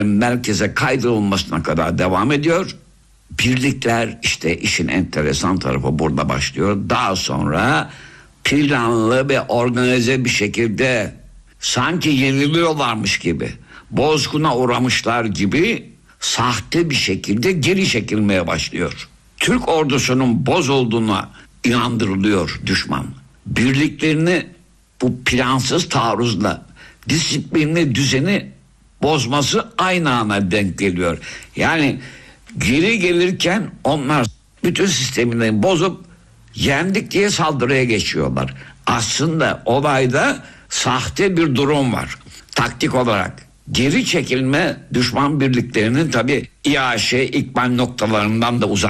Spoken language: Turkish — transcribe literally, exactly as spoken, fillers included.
merkeze kaydırılmasına kadar devam ediyor. Birlikler, işte işin enteresan tarafı burada başlıyor. Daha sonra planlı ve organize bir şekilde, sanki yeniliyorlarmış gibi, bozguna uğramışlar gibi sahte bir şekilde geri çekilmeye başlıyor. Türk ordusunun bozulduğuna inandırılıyor düşman. Birliklerini bu plansız taarruzla disiplinli düzeni bozması aynı ana denk geliyor. Yani geri gelirken onlar bütün sistemini bozup yendik diye saldırıya geçiyorlar. Aslında olayda sahte bir durum var. Taktik olarak geri çekilme düşman birliklerinin tabii İHŞ ikmal noktalarından da uzak.